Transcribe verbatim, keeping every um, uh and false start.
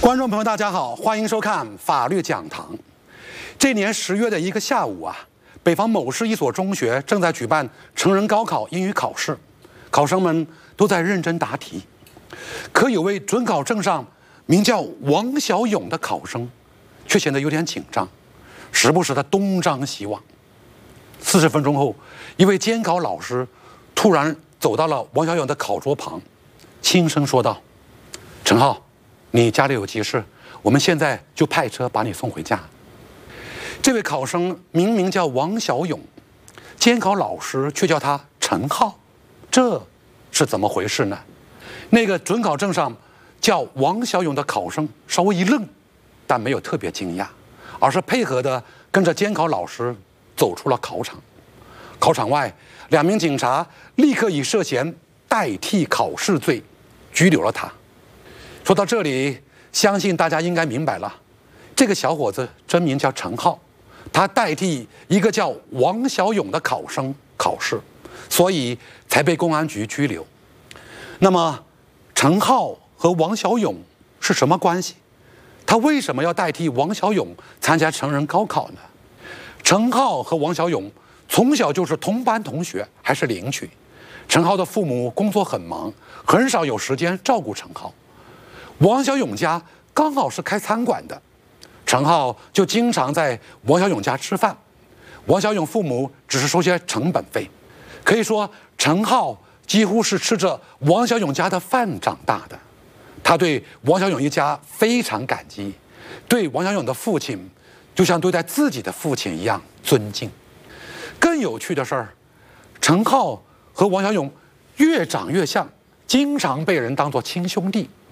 观众朋友，大家好，欢迎收看法律讲堂。这年十月的一个下午啊，北方某市一所中学正在举办成人高考英语考试，考生们都在认真答题。可有位准考证上名叫王小勇的考生，却显得有点紧张，时不时的东张西望。四十分钟后，一位监考老师突然走到了王小勇的考桌旁，轻声说道：“陈浩，你家里有急事，我们现在就派车把你送回家。”这位考生明明叫王小勇，监考老师却叫他陈浩，这是怎么回事呢？那个准考证上叫王小勇的考生稍微一愣，但没有特别惊讶，而是配合地跟着监考老师走出了考场。考场外，两名警察立刻以涉嫌代替考试罪拘留了他。说到这里，相信大家应该明白了，这个小伙子真名叫陈浩，他代替一个叫王小勇的考生考试，所以才被公安局拘留。那么，陈浩和王小勇是什么关系？他为什么要代替王小勇参加成人高考呢？陈浩和王小勇从小就是同班同学，还是邻居。陈浩的父母工作很忙，很少有时间照顾陈浩。王小勇家刚好是开餐馆的，陈浩就经常在王小勇家吃饭，王小勇父母只是收些成本费。可以说，陈浩几乎是吃着王小勇家的饭长大的。他对王小勇一家非常感激，对王小勇的父亲就像对待自己的父亲一样尊敬。更有趣的事儿，陈浩和王小勇越长越像，经常被人当作亲兄弟。